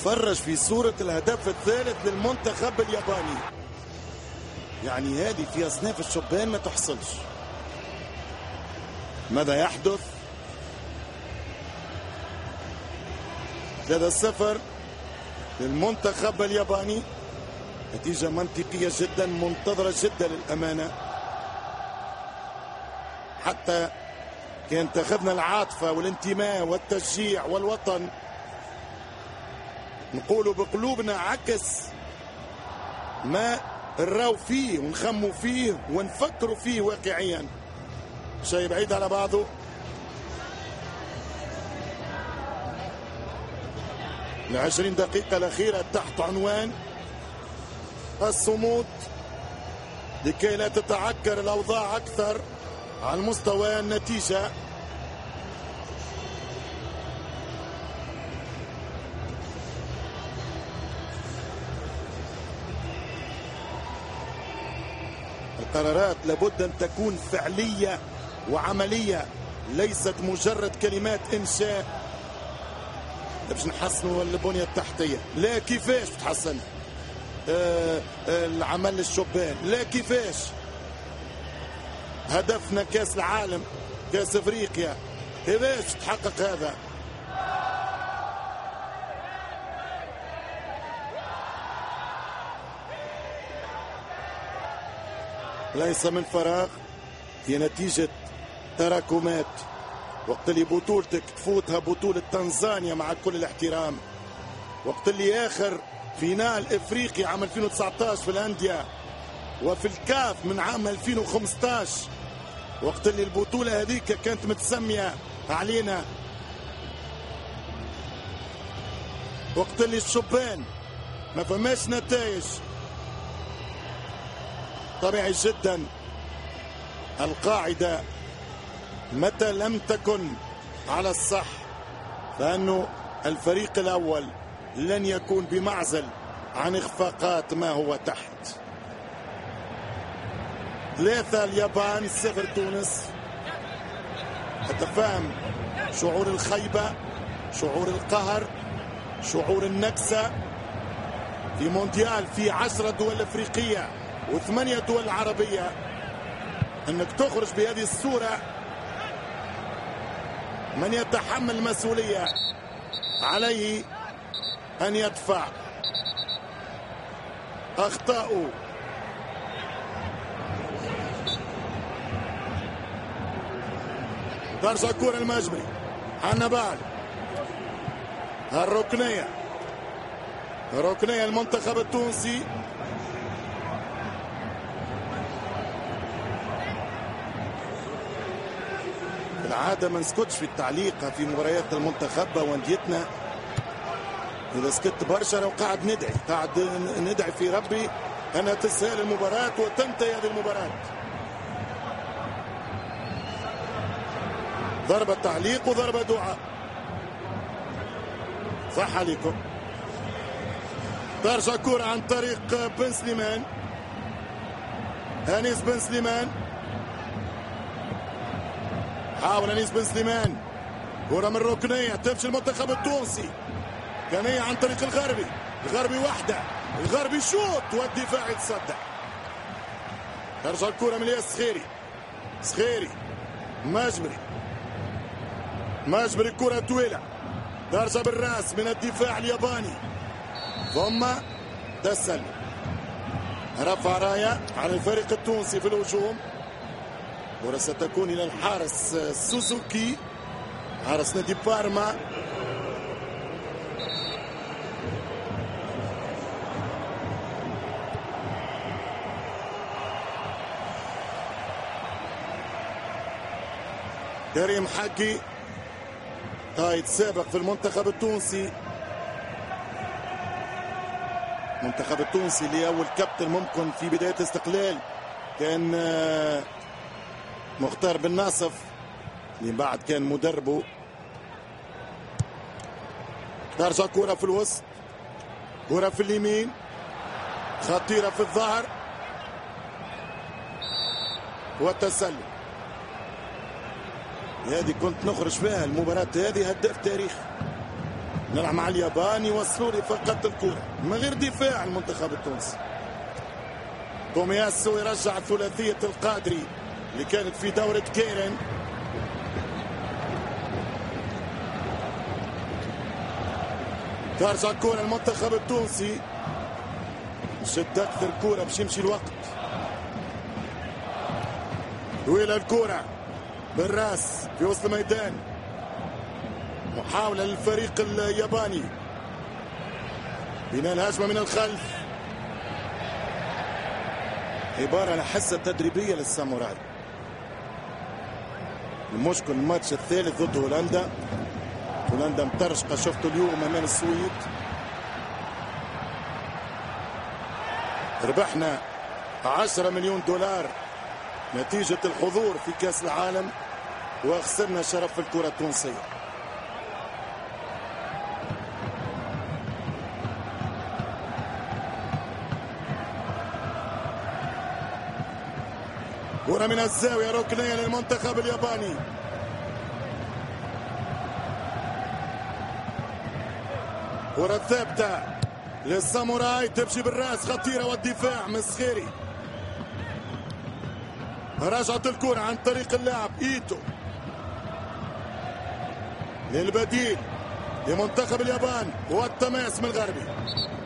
نتفرج في صورة الهدف الثالث للمنتخب الياباني. يعني هذه في أصناف الشبان ما تحصلش. ماذا يحدث؟ 3-0 للمنتخب الياباني. نتيجة منطقية جدا، منتظرة جدا للأمانة. حتى كان تاخذنا العاطفة والانتماء والتشجيع والوطن، نقولوا بقلوبنا عكس ما نراو فيه ونخموا فيه ونفكروا فيه واقعيا. شيء بعيد على بعضه. ال20 دقيقة الأخيرة تحت عنوان الصمود لكي لا تتعكر الأوضاع أكثر على مستوى النتيجة. القرارات لابد أن تكون فعلية وعملية، ليست مجرد كلمات إنشاء باش نحسنوا البنية التحتية. لا كيفاش تحسن العمل الشبان، لا كيفاش. هدفنا كاس العالم، كاس افريقيا، كيفاش تحقق هذا؟ ليس من فراغ، هي نتيجة تراكمات. وقت اللي بطولتك تفوتها بطولة تنزانيا مع كل الاحترام، وقت اللي آخر فينال إفريقيا عام 2019 في الأندية، وفي الكاف من عام 2015، وقت اللي البطولة هذيك كانت متسمية علينا، وقت اللي الشبان ما فماش نتائج. طبيعي جدا القاعدة متى لم تكن على الصح فإنه الفريق الأول لن يكون بمعزل عن إخفاقات ما هو تحت. 3 اليابان، 0 تونس. أتفهم شعور الخيبة، شعور القهر، شعور النكسة في مونديال في 10 دول أفريقية و8 دول عربية. أنك تخرج بهذه الصورة، من يتحمل المسؤولية عليه أن يدفع أخطاؤه. ترجع كرة المجمري، حنبال، الركنية، ركنية المنتخب التونسي. العادة ما نسكتش في التعليق في مباريات المنتخب وانديتنا. إذا سكت برشا لو قاعد ندعي في ربي أنها تسهل المباراة وتنتهي هذه المباراة. ضربة تعليق وضربة دعاء. صح عليكم. ترجع كرة عن طريق بن سليمان، أنيس بن سليمان. حاول أنيس بن سليمان، كرة من الركنية تمشي المنتخب التونسي. كانية عن طريق الغربي، الغربي وحده، الغربي شوط والدفاع يتصدى. ترجع الكرة من الياس سخيري، مجبري كرة طويلة، ترجع بالراس من الدفاع الياباني، ثم تسلل. رفع راية على الفريق التونسي في الهجوم. كرة ستكون إلى الحارس سوزوكي، حارس نادي بارما. كريم حقي قائد سابق في المنتخب التونسي. المنتخب التونسي اللي أول كابتن ممكن في بداية استقلال كان مختار بن ناصف، اللي بعد كان مدربه. ترجع كرة في الوسط، كرة في اليمين، خطيرة في الظهر والتسلل. هذه كنت نخرج فيها المباراة هذه هداف تاريخ. نلعب مع اليابان يوصلوا لي فقط الكرة من غير دفاع المنتخب التونسي. تومياسو يرجع ثلاثية القادري اللي كانت في دورة كيرن. ترجع الكرة المنتخب التونسي، شد أكثر كرة باش يمشي الوقت. طويلة الكرة بالراس في وسط الميدان، محاولة للفريق الياباني بناء الهجمة من الخلف. عبارة عن حصة تدريبية للساموراي. المشكل الماتش الثالث ضد هولندا. هولندا مطرشقة، شفتوا اليوم أمام السويد. ربحنا 10 مليون دولار نتيجة الحضور في كأس العالم، وخسرنا شرف الكرة التونسية. كرة من الزاوية ركنية للمنتخب الياباني. كرة ثابتة للساموراي، تمشي بالراس خطيرة، والدفاع مسخيري. رجعت الكرة عن طريق اللاعب إيتو للبديل لمنتخب اليابان، والتماس من الغربي.